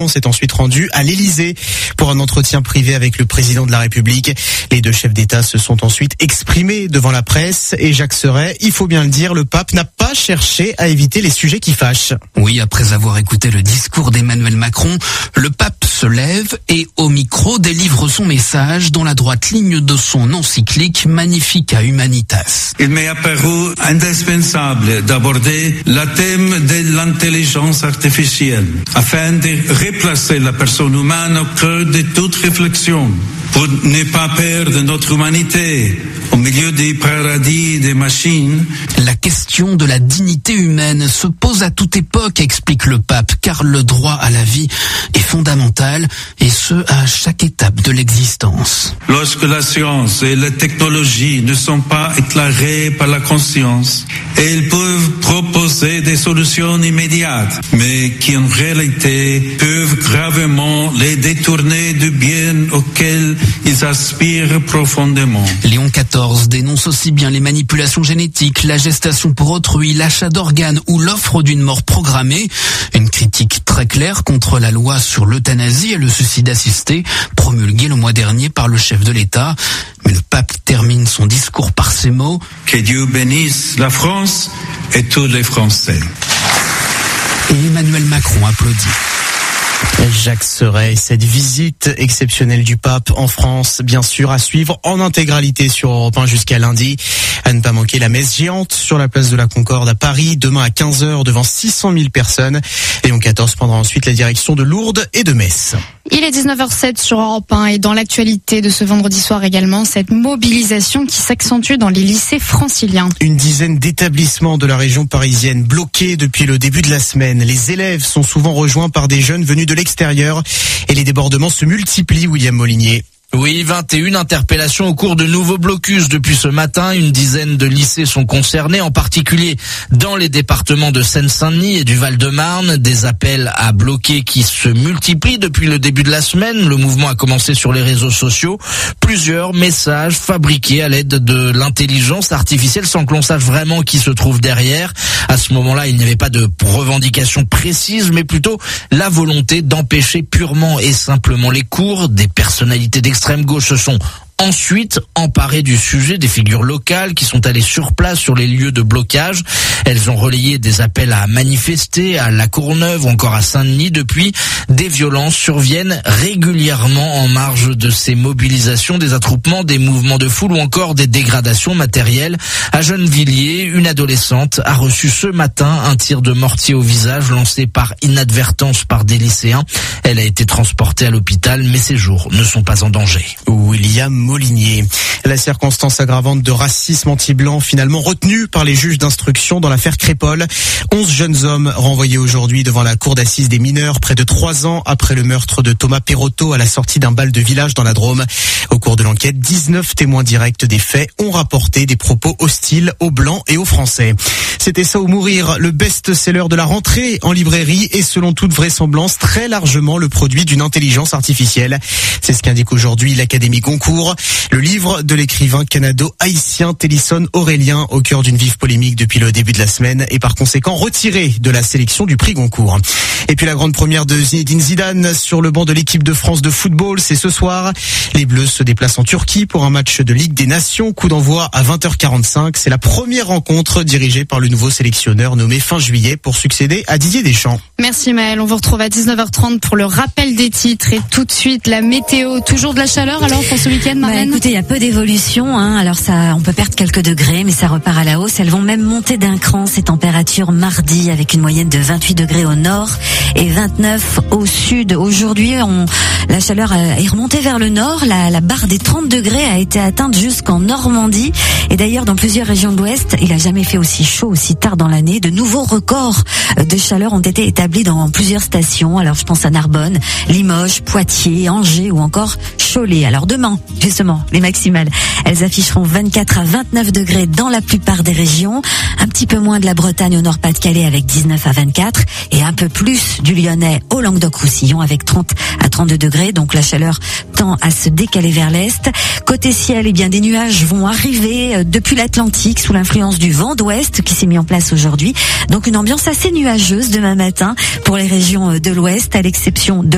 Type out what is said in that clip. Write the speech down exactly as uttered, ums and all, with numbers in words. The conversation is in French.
s'est ensuite rendu à l'Élysée pour un entretien privé avec le président de la République. Les deux chefs d'État se sont ensuite exprimés devant la presse et Jacques Serret, il faut bien le dire, le pape n'a pas cherché à éviter les sujets qui fâchent. Oui, après avoir écouté le discours d'Emmanuel Macron, le pape se lève et au micro délivre son message dans la droite ligne de son encyclique Magnificat Humanitas. Il m'est apparu indispensable d'aborder le thème de l'intelligence artificielle afin de replacer la personne humaine au cœur de toute réflexion pour ne pas perdre notre humanité au milieu des paradis des machines. La question de la dignité humaine se pose à toute époque, explique le pape, car le droit à la vie est fondamental, et ce, à chaque étape de l'existence. Lorsque la science et la technologie ne sont pas éclairées par la conscience, elles peuvent proposer des solutions immédiates, mais qui en réalité peuvent gravement les détourner du bien auquel ils aspirent profondément. Léon quatorze dénonce aussi bien les manipulations génétiques, la gestation pour autrui, l'achat d'organes ou l'offre d'une mort programmée. Une critique très claire contre la loi sur l'euthanasie et le suicide assisté, promulguée le mois dernier par le chef de l'État. Mais le pape termine son discours par ces mots. Que Dieu bénisse la France et tous les Français. Et Emmanuel Macron applaudit. Jacques Serret, cette visite exceptionnelle du pape en France, bien sûr, à suivre en intégralité sur Europe un jusqu'à lundi. À ne pas manquer la messe géante sur la place de la Concorde à Paris, demain à quinze heures devant six cent mille personnes. Léon quatorze prendra ensuite la direction de Lourdes et de Metz. Il est dix-neuf heures sept sur Europe un et dans l'actualité de ce vendredi soir également, cette mobilisation qui s'accentue dans les lycées franciliens. Une dizaine d'établissements de la région parisienne bloqués depuis le début de la semaine. Les élèves sont souvent rejoints par des jeunes venus de l'extérieur et les débordements se multiplient, William Molinier. Oui, vingt et une interpellations au cours de nouveaux blocus depuis ce matin. Une dizaine de lycées sont concernés, en particulier dans les départements de Seine-Saint-Denis et du Val-de-Marne. Des appels à bloquer qui se multiplient depuis le début de la semaine. Le mouvement a commencé sur les réseaux sociaux. Plusieurs messages fabriqués à l'aide de l'intelligence artificielle sans que l'on sache vraiment qui se trouve derrière. À ce moment-là, il n'y avait pas de revendication précise, mais plutôt la volonté d'empêcher purement et simplement les cours. Des personnalités d'extrême gauche se sont ensuite emparées du sujet, des figures locales qui sont allées sur place sur les lieux de blocage. Elles ont relayé des appels à manifester à La Courneuve ou encore à Saint-Denis. Depuis, des violences surviennent régulièrement en marge de ces mobilisations, des attroupements, des mouvements de foule ou encore des dégradations matérielles. À Gennevilliers, une adolescente a reçu ce matin un tir de mortier au visage lancé par inadvertance par des lycéens. Elle a été transportée à l'hôpital, mais ses jours ne sont pas en danger. William Molinier. La circonstance aggravante de racisme anti-blanc finalement retenue par les juges d'instruction dans l'affaire Crépol. Onze jeunes hommes renvoyés aujourd'hui devant la cour d'assises des mineurs près de trois ans après le meurtre de Thomas Perotto à la sortie d'un bal de village dans la Drôme. Au cours de l'enquête, dix-neuf témoins directs des faits ont rapporté des propos hostiles aux Blancs et aux Français. C'était Ça ou Mourir, le best-seller de la rentrée en librairie et selon toute vraisemblance très largement le produit d'une intelligence artificielle. C'est ce qu'indique aujourd'hui l'Académie Goncourt. Le livre de l'écrivain canado-haïtien Télisson Aurélien, au cœur d'une vive polémique depuis le début de la semaine, et par conséquent retiré de la sélection du prix Goncourt. Et puis la grande première de Zinedine Zidane sur le banc de l'équipe de France de football, c'est ce soir. Les Bleus se déplacent en Turquie pour un match de Ligue des Nations. Coup d'envoi à vingt heures quarante-cinq. C'est la première rencontre dirigée par le nouveau sélectionneur nommé fin juillet pour succéder à Didier Deschamps. Merci Maëlle, on vous retrouve à dix-neuf heures trente pour le rappel des titres et tout de suite la météo. Toujours de la chaleur alors pour ce week-end, Marlène? Bah, écoutez, il y a peu d'évolution, hein. Alors ça, on peut perdre quelques degrés, mais ça repart à la hausse. Elles vont même monter d'un cran ces températures mardi avec une moyenne de vingt-huit degrés au nord et vingt-neuf au sud. Aujourd'hui, on, la chaleur est remontée vers le nord. La, la barre des trente degrés a été atteinte jusqu'en Normandie. Et d'ailleurs, dans plusieurs régions de l'Ouest, il a jamais fait aussi chaud, aussi tard dans l'année. De nouveaux records de chaleur ont été établis dans plusieurs stations. Alors, je pense à Narbonne, Limoges, Poitiers, Angers ou encore Cholet. Alors demain, justement, les maximales, elles afficheront vingt-quatre à vingt-neuf degrés dans la plupart des régions. Un petit peu moins de la Bretagne au Nord-Pas-de-Calais avec dix-neuf à vingt-quatre et un peu plus du Lyonnais au Languedoc-Roussillon avec trente à trente-deux degrés. Donc la chaleur tend à se décaler vers l'est. Côté ciel, eh bien des nuages vont arriver depuis l'Atlantique sous l'influence du vent d'ouest qui s'est mis en place aujourd'hui. Donc une ambiance assez nuageuse demain matin pour les régions de l'ouest à l'exception de